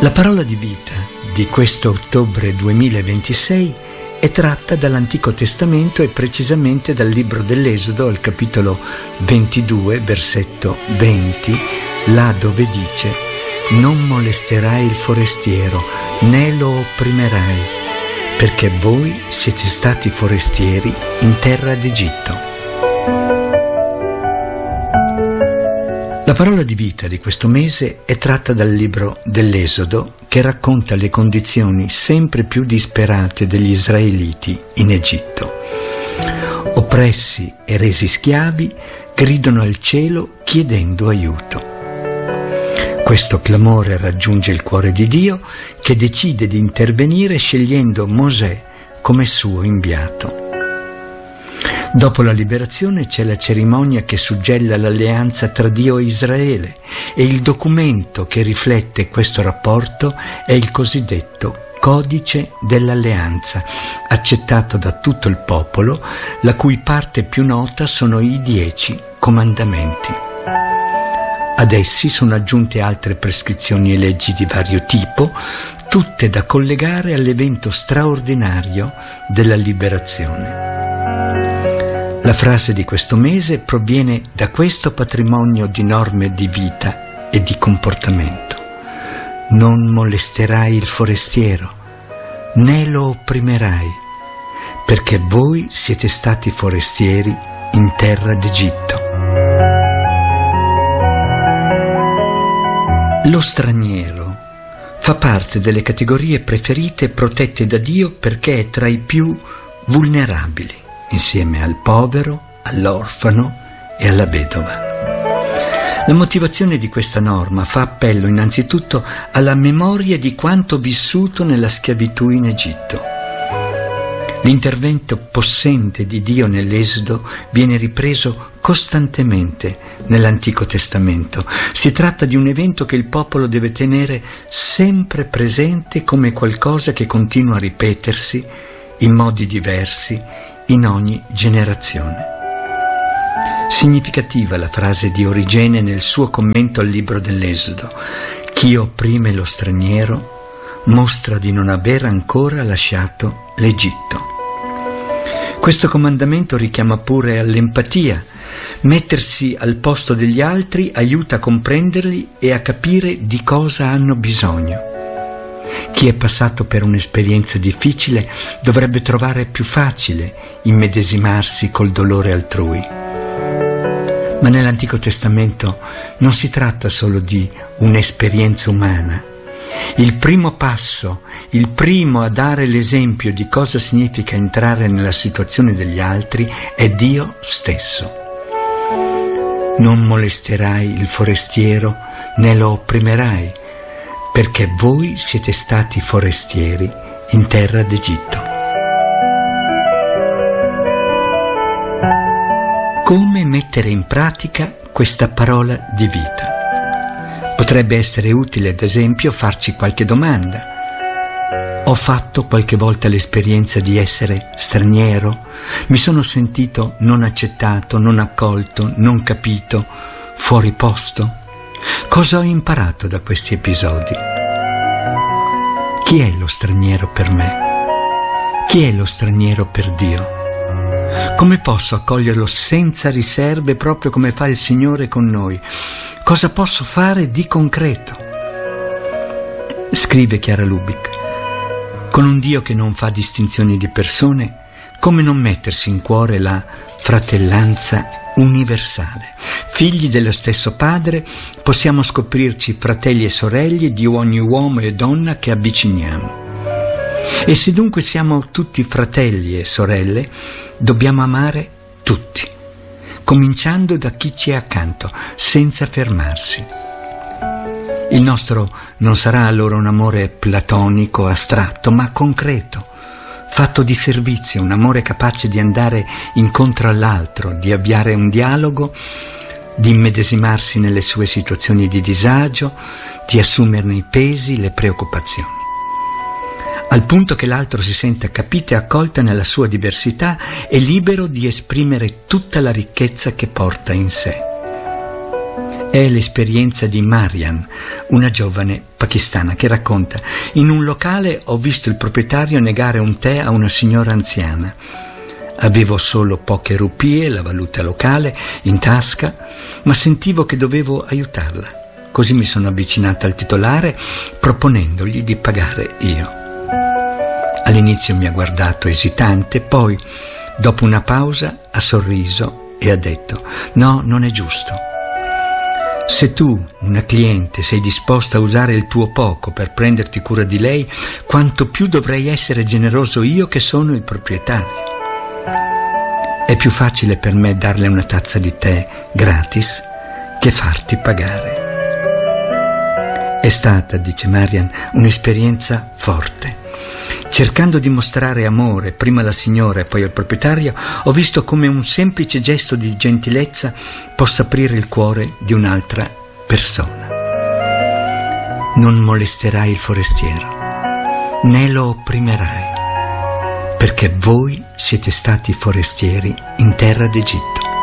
La parola di vita di questo ottobre 2026 è tratta dall'Antico Testamento e precisamente dal libro dell'Esodo al capitolo 22, versetto 20, là dove dice: «Non molesterai il forestiero, né lo opprimerai, perché voi siete stati forestieri in terra d'Egitto». La parola di vita di questo mese è tratta dal libro dell'Esodo, che racconta le condizioni sempre più disperate degli israeliti in Egitto. Oppressi e resi schiavi, gridano al cielo chiedendo aiuto. Questo clamore raggiunge il cuore di Dio, che decide di intervenire scegliendo Mosè come suo inviato. Dopo la liberazione c'è la cerimonia che suggella l'alleanza tra Dio e Israele, e il documento che riflette questo rapporto è il cosiddetto Codice dell'Alleanza, accettato da tutto il popolo, la cui parte più nota sono i 10 comandamenti. Ad essi sono aggiunte altre prescrizioni e leggi di vario tipo, tutte da collegare all'evento straordinario della liberazione. La frase di questo mese proviene da questo patrimonio di norme di vita e di comportamento. Non molesterai il forestiero, né lo opprimerai, perché voi siete stati forestieri in terra d'Egitto. Lo straniero fa parte delle categorie preferite e protette da Dio perché è tra i più vulnerabili, insieme al povero, all'orfano e alla vedova. La motivazione di questa norma fa appello innanzitutto alla memoria di quanto vissuto nella schiavitù in Egitto. L'intervento possente di Dio nell'Esodo viene ripreso costantemente nell'Antico Testamento. Si tratta di un evento che il popolo deve tenere sempre presente come qualcosa che continua a ripetersi in modi diversi in ogni generazione. Significativa la frase di Origene nel suo commento al libro dell'Esodo: «Chi opprime lo straniero mostra di non aver ancora lasciato l'Egitto». Questo comandamento richiama pure all'empatia. Mettersi al posto degli altri aiuta a comprenderli e a capire di cosa hanno bisogno. Chi è passato per un'esperienza difficile dovrebbe trovare più facile immedesimarsi col dolore altrui. Ma nell'Antico Testamento non si tratta solo di un'esperienza umana. Il primo passo, il primo a dare l'esempio di cosa significa entrare nella situazione degli altri è Dio stesso. Non molesterai il forestiero, né lo opprimerai, perché voi siete stati forestieri in terra d'Egitto. Come mettere in pratica questa parola di vita? Potrebbe essere utile, ad esempio, farci qualche domanda. Ho fatto qualche volta l'esperienza di essere straniero? Mi sono sentito non accettato, non accolto, non capito, fuori posto? Cosa ho imparato da questi episodi? Chi è lo straniero per me? Chi è lo straniero per Dio? Come posso accoglierlo senza riserve, proprio come fa il Signore con noi? Cosa posso fare di concreto? Scrive Chiara Lubick: con un Dio che non fa distinzioni di persone, come non mettersi in cuore la fratellanza universale? Figli dello stesso Padre, possiamo scoprirci fratelli e sorelle di ogni uomo e donna che avviciniamo. E se dunque siamo tutti fratelli e sorelle, dobbiamo amare tutti, cominciando da chi ci è accanto, senza fermarsi. Il nostro non sarà allora un amore platonico, astratto, ma concreto, fatto di servizio, un amore capace di andare incontro all'altro, di avviare un dialogo, di immedesimarsi nelle sue situazioni di disagio, di assumerne i pesi, le preoccupazioni, al punto che l'altro si senta capito e accolto nella sua diversità e libero di esprimere tutta la ricchezza che porta in sé. È l'esperienza di Marian, una giovane pakistana, che racconta: in un locale ho visto il proprietario negare un tè a una signora anziana. Avevo solo poche rupie, la valuta locale, in tasca, ma sentivo che dovevo aiutarla. Così mi sono avvicinata al titolare proponendogli di pagare io. All'inizio mi ha guardato esitante, poi, dopo una pausa, ha sorriso e ha detto: no, non è giusto. Se tu, una cliente, sei disposta a usare il tuo poco per prenderti cura di lei, quanto più dovrei essere generoso io che sono il proprietario. È più facile per me darle una tazza di tè gratis che farti pagare. È stata, dice Marian, un'esperienza forte. Cercando di mostrare amore prima alla signora e poi al proprietario, ho visto come un semplice gesto di gentilezza possa aprire il cuore di un'altra persona. Non molesterai il forestiero, né lo opprimerai, perché voi siete stati forestieri in terra d'Egitto.